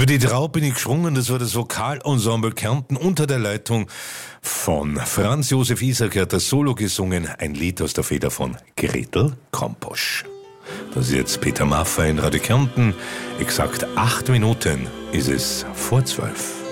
Über die Trau bin ich geschwungen, das war das Vokalensemble Kärnten unter der Leitung von Franz Josef Isaker, hat das Solo gesungen, ein Lied aus der Feder von Gretel Kromposch. Das ist jetzt Peter Maffay in Radio Kärnten, exakt 8 Minuten ist es vor 12.